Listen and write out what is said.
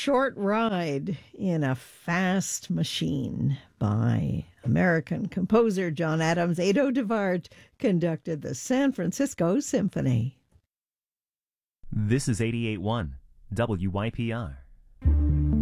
Short Ride in a Fast Machine by American composer John Adams. Ado Devart conducted the San Francisco Symphony. This is 88.1 WYPR.